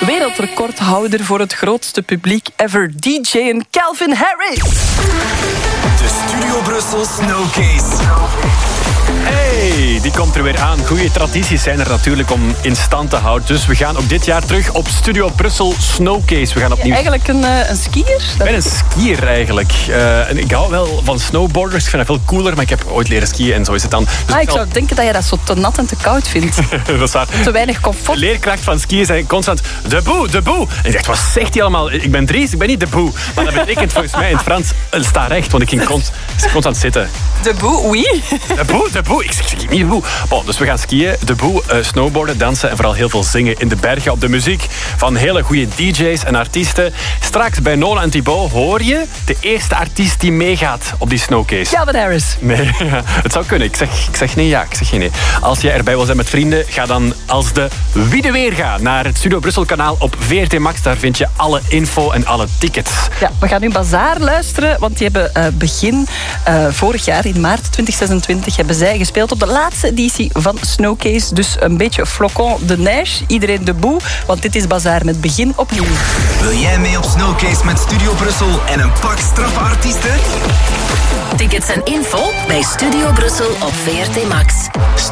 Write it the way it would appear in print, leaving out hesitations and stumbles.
wereldrecordhouder voor het grootste publiek ever, DJ en Calvin Harris. De Studio Brussel Snowcase. Hey, die komt er weer aan. Goeie tradities zijn er natuurlijk om in stand te houden. Dus we gaan ook dit jaar terug op Studio Brussel Snowcase. We gaan opnieuw... Eigenlijk een skier? Ik ben een skier eigenlijk. En ik hou wel van snowboarders. Ik vind dat veel cooler, maar ik heb ooit leren skiën en zo is het dan. Dus ik zou denken dat je dat zo te nat en te koud vindt. Dat is waar. Te weinig comfort. De leerkracht van skiën zei constant de boe. En ik dacht, wat zegt hij allemaal? Ik ben Dries, ik ben niet de boe. Maar dat betekent volgens mij in het Frans, sta recht, want ik ging constant zitten. De boe, oui. De boe. Ik zeg niet de boe. Bon, dus we gaan skiën, de boe, snowboarden, dansen en vooral heel veel zingen in de bergen op de muziek van hele goede DJ's en artiesten. Straks bij Nola en Thibaut hoor je de eerste artiest die meegaat op die Snowcase. Calvin Harris. Nee, het zou kunnen. Ik zeg nee, ja. Ik zeg geen nee. Als je erbij wil zijn met vrienden, ga dan als de wie de weer gaat naar het Studio Brussel kanaal op VRT Max. Daar vind je alle info en alle tickets. Ja, we gaan nu Bazaar luisteren, want die hebben begin vorig jaar, in maart 2026, hebben zij gespeeld op de laatste editie van Snowcase. Dus een beetje flocon de neige, iedereen de boe, want dit is Bazaar met begin opnieuw. Wil jij mee op Snowcase met Studio Brussel en een pak straffe artiesten? Tickets en info bij Studio Brussel op VRT Max.